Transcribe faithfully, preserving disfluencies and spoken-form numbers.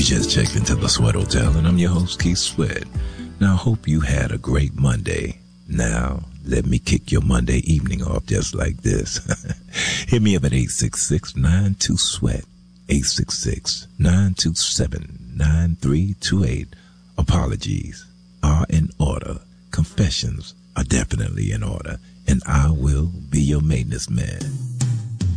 just checked into the Sweat Hotel, and I'm your host, Keith Sweat. Now, I hope you had a great Monday. Now, let me kick your Monday evening off just like this. Hit me up at eight six six, nine two, SWEAT, eight six six, nine two seven, nine three two eight. Apologies are in order. Confessions are definitely in order, and I will be your maintenance man.